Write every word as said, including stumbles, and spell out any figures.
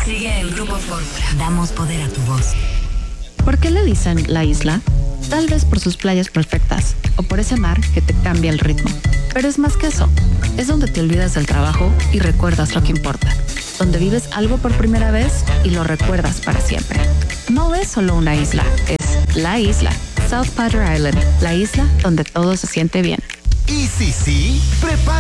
Sigue en Grupo Fórmula. Damos poder a tu voz. ¿Por qué le dicen la isla? Tal vez por sus playas perfectas o por ese mar que te cambia el ritmo. Pero es más que eso. Es donde te olvidas del trabajo y recuerdas lo que importa. Donde vives algo por primera vez y lo recuerdas para siempre. No es solo una isla, es la isla. South Padre Island, la isla donde todo se siente bien. Y si sí, prepara.